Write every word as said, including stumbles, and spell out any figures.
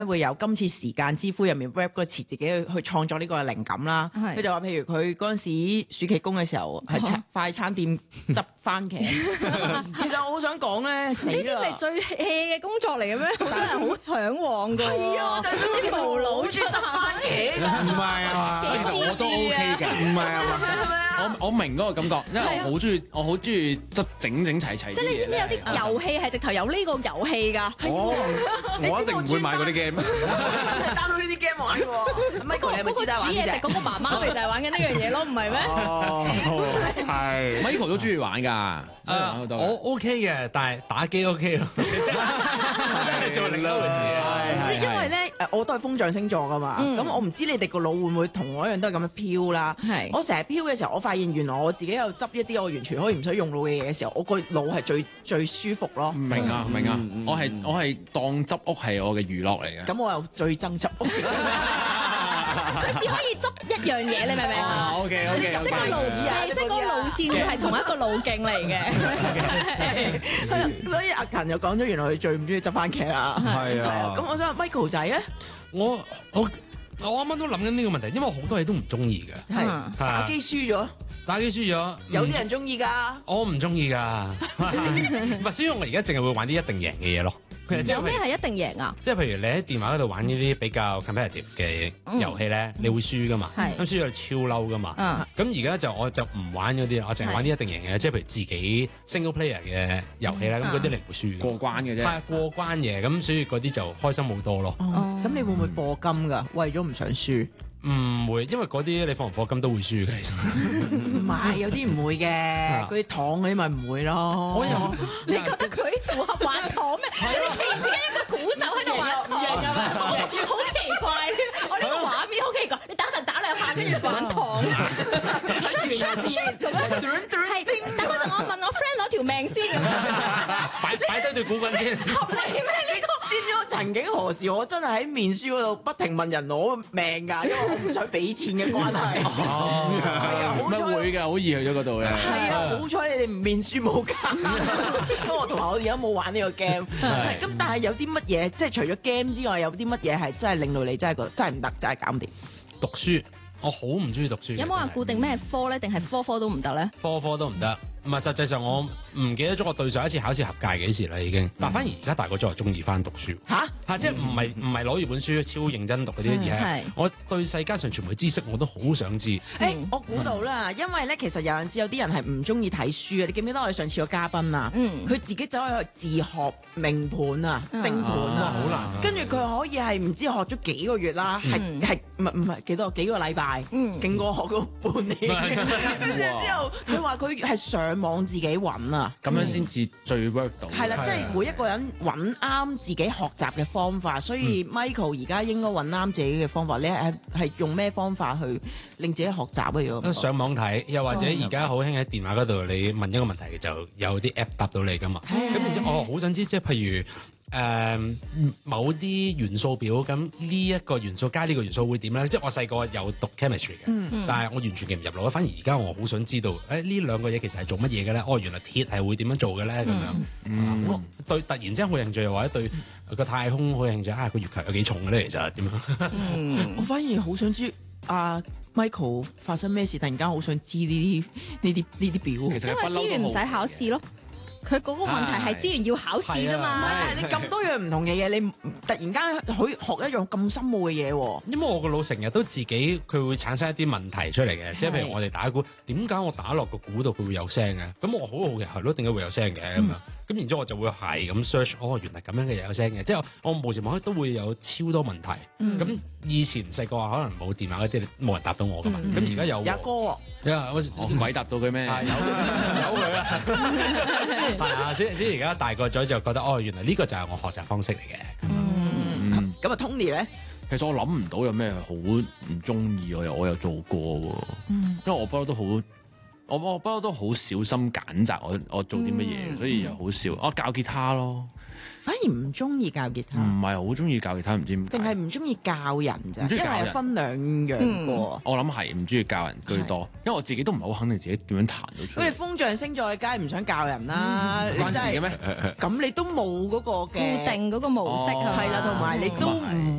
會有今次時間之灰入面 rap 個詞自己去去創作呢個靈感啦。佢就話譬如佢嗰陣時暑期工嘅時候係餐快餐店執番茄。其實我好想講咧，死啦！ 呢啲咪最 hea 嘅工作嚟嘅咩？好多人好嚮往㗎。 係啊，就係嗰啲無腦專執番茄。 唔係啊嘛， 幾其實我都 OK 嘅，唔係啊嘛。 係咪啊？ 我我明嗰個感覺，因為我好中意，我好中意執整整齊齊。 即係你知唔知有啲遊戲係直頭有呢個遊戲㗎？ 我我一定唔會買嗰啲 game。 真係 download 呢啲 game 玩喎。Michael 你係咪知嗰個煮嘢食嗰個媽媽咪就係玩緊呢樣嘢咯，唔係咩？ 哦，係。Michael 都中意玩㗎。 誒，我 OK 嘅，但係打機 OK 咯。做另一回事。 即係因為咧，誒我都係風象星座㗎嘛，咁我唔知你哋個腦會唔會同我一樣都係咁樣飄啦。 係。 我成日飄嘅時候，我發現原來我自己又執一啲我完全可以唔使用腦嘅嘢嘅時候，我個腦係最最舒服咯。 明啊明啊，我係我係當執屋係我嘅娛樂嚟嘅。 咁我又最憎執屋。 佢只可以執一樣嘢，你明唔明啊 ？OK OK， 即係個路，即係個路線要係同一個路徑嚟嘅。 所以阿勤又講咗，原來佢最唔中意執番茄啦。 係啊。 咁我想問 Michael 仔咧， 我我我啱啱都諗緊呢個問題，因為我好多嘢都唔中意嘅。 係打機輸咗， 打機輸咗， 有啲人中意㗎。 我唔中意㗎，唔係，所以我而家淨係會玩啲一定贏嘅嘢咯。 有咩係一定贏啊？ 即係譬如你喺電話嗰度玩呢啲比較 competitive 嘅遊戲咧，你會輸噶嘛？咁輸咗超嬲噶嘛？咁而家就我就唔玩嗰啲，我淨係玩啲一定贏嘅，即係譬如自己 single player 嘅遊戲咧，咁嗰啲你唔會輸嘅， 過關嘅啫。 係過關嘅，咁所以嗰啲就開心好多咯。 咁你會唔會課金㗎？為咗唔想輸？ 唔會，因為嗰啲你放唔課金都會輸嘅，其實。 唔係，有啲唔會嘅，嗰啲糖嗰啲咪唔會咯。 我又， 你覺得佢符合玩糖咩？即係你自己一個鼓手喺度玩糖，好奇怪！我呢個畫面好奇怪，你打陣打兩下跟住玩糖，出出出咁樣，係等嗰陣我問我 friend 攞條命先咁樣， 擺擺低對股份先。 合理咩？呢個知唔知我曾經何時我真係喺面書嗰度不停問人攞命㗎，因為我唔想俾錢嘅關係。 哦，係啊，乜會㗎？好易去咗嗰度嘅。 係啊，好彩你哋唔面書冇加，因為我同埋我而家冇玩呢個 game。咁但係有啲乜嘢，即係除咗 game 之外，有啲乜嘢係真係令到你真係覺得真係唔得，真係搞唔掂？ 讀書，我好唔中意讀書。 有冇話固定咩科咧？定係科科都唔得咧？ 科科都唔得。唔係，實際上我唔記得咗我對上一次考試合格幾時啦已經。但反而而家大個咗，我中意翻讀書。 嚇嚇！即係唔係唔係攞住本書超認真讀嗰啲，而係我對世界上全部知識我都好想知。 誒，我估到啦，因為咧其實有陣時有啲人係唔中意睇書嘅。你記唔記得我哋上次個嘉賓啊？佢自己走去自學命盤啊、星盤啊， 好難。 跟住佢可以係唔知學咗幾個月啦，係係唔係唔係幾多幾個禮拜？勁過學咗半年。跟住之後，佢話佢係上網自己揾啊， 咁樣先至最 work 到。 係啦，即係每一個人揾啱自己學習嘅方法，所以 Michael 而家應該揾啱自己嘅方法。你係係用咩方法去令自己學習啊？如果上網睇，又或者而家好興喺電話嗰度，你問一個問題就有啲 app 答到你噶嘛。咁然之後我好想知，即係譬如。誒、uh, 某啲元素表，咁呢一個元素加呢個元素會點咧？即係我細個有讀 chemistry 嘅，嗯、但係我完全記唔入腦。反而而家我好想知道，誒呢兩個嘢其實係做乜嘢嘅咧？哦，原來鐵係會點樣做嘅咧？咁樣，嗯、我對突然之間好興趣，又或者對個太空好興趣啊！個月球有幾重嘅咧？其實點樣？ 嗯、我反而好想知啊 Michael 發生咩事，突然間好想知呢啲呢啲呢啲表。 其實因為資源唔使考試咯。佢嗰個問題係資源要考試啫嘛， 但係你咁多樣唔同嘅嘢，你突然間可以學一樣咁深奧嘅嘢喎。 因為我個腦成日都自己佢會產生一啲問題出嚟嘅，即係譬如我哋打鼓，點解我打落個鼓度佢會有聲嘅？咁我好好奇係咯，點解會有聲嘅咁樣？咁然之後我就會係咁 search，哦，原來咁樣嘅嘢有聲嘅，即係我無時無刻都會有超多問題。咁以前細個話可能冇電話嗰啲，冇人答到我噶嘛。咁而家有有歌， 我鬼答到佢咩？ 有有佢啦，係啊，所以所以而家大個咗就覺得，哦，原來呢個就係我學習方式嚟嘅。 咁啊 Tony 咧， 其實我諗唔到有咩好唔中意，我又我又做過喎。因為我不嬲都好我我不嬲都好小心揀擇我我做啲乜嘢， 嗯、 所以又好少。我教吉他咯。 反而唔中意教吉他， 唔係好中意教吉他，唔知點解。 定係唔中意教人咋？因唔中意教人為分兩樣個。 我諗係唔中意教人居多，因為我自己都唔係好肯定自己點樣彈到出嚟。 咁你風象星座，你梗係唔想教人啦， 關事嘅咩？ 咁你都冇嗰個嘅固定嗰個模式係係啦，同埋你都唔